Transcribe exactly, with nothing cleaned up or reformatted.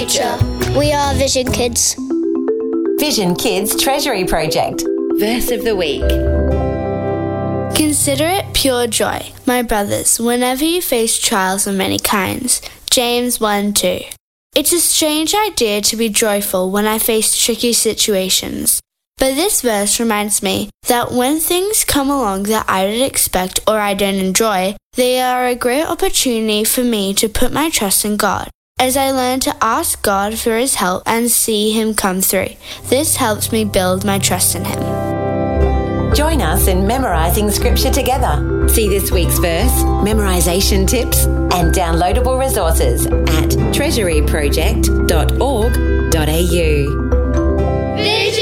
future. We are Vision Kids. Vision Kids Treasury Project. Verse of the Week. Consider it pure joy, my brothers, whenever you face trials of many kinds. James one two. It's a strange idea to be joyful when I face tricky situations. But this verse reminds me that when things come along that I don't expect or I don't enjoy, they are a great opportunity for me to put my trust in God, as I learn to ask God for His help and see Him come through. This helps me build my trust in Him. Join us in memorising Scripture together. See this week's verse, memorisation tips and downloadable resources at treasury project dot org dot a u.